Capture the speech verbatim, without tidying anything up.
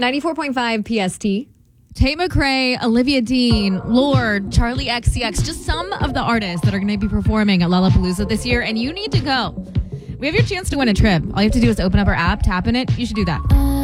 ninety-four point five P S T. Tate McRae, Olivia Dean, Lorde, Charlie X C X, just some of the artists that are going to be performing at Lollapalooza this year, and you need to go. We have your chance to win a trip. All you have to do is open up our app, tap in it. You should do that.